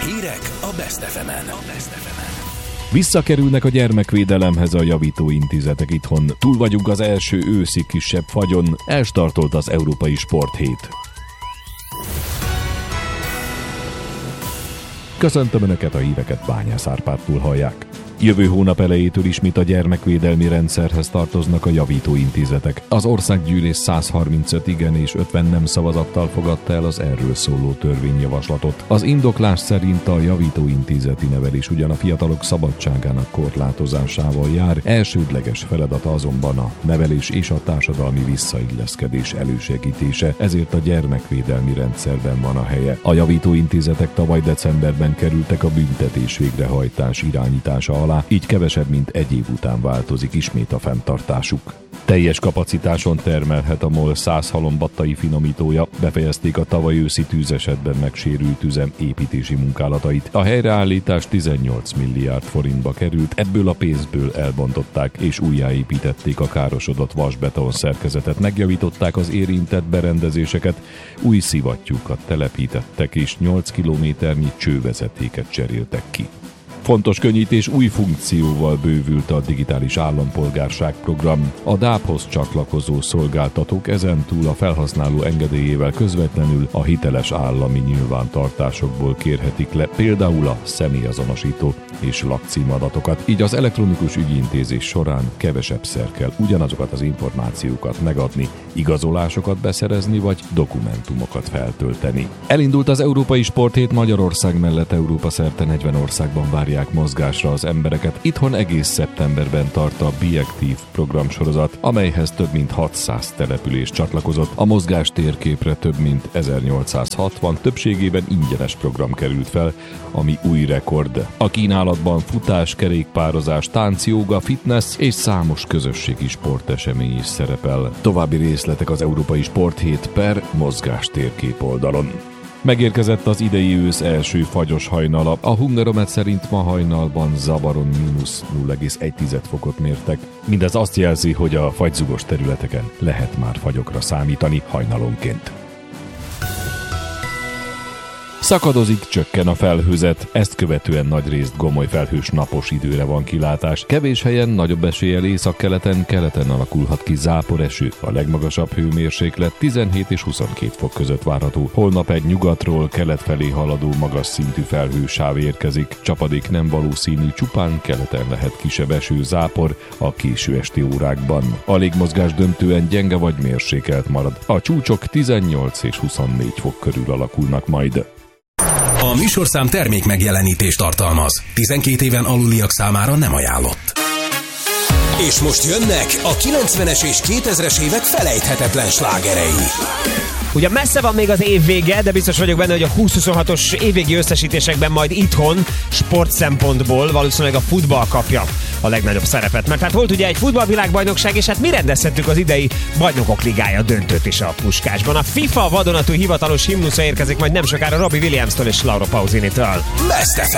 Hírek a Best FM-en. Visszakerülnek a gyermekvédelemhez a javítóintézetek itthon. Túl vagyunk az első őszi kisebb fagyon. Elstartolt az Európai Sporthét. Köszöntöm Önöket, a híreket Bányász Árpádtól hallják. Jövő hónap elejétől ismét a gyermekvédelmi rendszerhez tartoznak a javítóintézetek. Az országgyűlés 135 igen és 50 nem szavazattal fogadta el az erről szóló törvényjavaslatot. Az indoklás szerint a javítóintézeti nevelés ugyan a fiatalok szabadságának korlátozásával jár, elsődleges feladata azonban a nevelés és a társadalmi visszailleszkedés elősegítése, ezért a gyermekvédelmi rendszerben van a helye. A javítóintézetek tavaly decemberben kerültek a büntetés végrehajtás irányítása alá, így kevesebb, mint egy év után változik ismét a fenntartásuk. Teljes kapacitáson termelhet a MOL 100 halombattai finomítója, befejezték a tavaly őszi tűzesetben megsérült üzem építési munkálatait. A helyreállítás 18 milliárd forintba került, ebből a pénzből elbontották és újjáépítették a károsodott vasbeton szerkezetet, megjavították az érintett berendezéseket, új szivattyúkat telepítettek és 8 kilométernyi csővezetéket cseréltek ki. Fontos könnyítés, új funkcióval bővült a digitális állampolgárság program. A DAB-hoz csatlakozó szolgáltatók ezentúl a felhasználó engedélyével közvetlenül a hiteles állami nyilvántartásokból kérhetik le például a személyazonosító és lakcímadatokat. Így az elektronikus ügyintézés során kevesebbszer kell ugyanazokat az információkat megadni, igazolásokat beszerezni vagy dokumentumokat feltölteni. Elindult az Európai Sporthét, Magyarország mellett Európa szerte 40 országban várják mozgásra az embereket. Itthon egész szeptemberben tart a Be Active programsorozat, amelyhez több mint 600 település csatlakozott. A mozgás térképre több mint 1860 többségében ingyenes program került fel, ami új rekord. A kínálatban futás, kerékpározás, tánc, jóga, fitness és számos közösségi sportesemény is szerepel. További részletek az Európai Sporthét mozgás térkép oldalon. Megérkezett az idei ősz első fagyos hajnala. A Hungaromet szerint ma hajnalban Zabaron -0,1 fokot mértek. Mindez azt jelzi, hogy a fagyzugos területeken lehet már fagyokra számítani hajnalonként. Szakadozik, csökken a felhőzet, ezt követően nagyrészt gomoly felhős napos időre van kilátás. Kevés helyen nagyobb eséllyel északkeleten, keleten alakulhat ki záporeső. A legmagasabb hőmérséklet 17 és 22 fok között várható. Holnap egy nyugatról kelet felé haladó magas szintű felhősáv érkezik. Csapadék nem valószínű, csupán keleten lehet kisebb eső, zápor a késő esti órákban. A légmozgás döntően gyenge vagy mérsékelt marad. A csúcsok 18 és 24 fok körül alakulnak majd. A műsorszám termék megjelenítést tartalmaz. 12 éven aluliak számára nem ajánlott. És most jönnek a 90-es és 2000-es évek felejthetetlen slágerei. Ugye messze van még az év vége, de biztos vagyok benne, hogy a 2026-os évvégi összesítésekben majd itthon sport szempontból valószínűleg a futball kapja a legnagyobb szerepet. Mert hát volt ugye egy futballvilágbajnokság, és hát mi rendezhettük az idei Bajnokok Ligája döntőt is a Puskásban. A FIFA vadonatúj hivatalos himnusza érkezik majd nem sokára Robbie Williams-től és Laura Pausini-től. Best FM.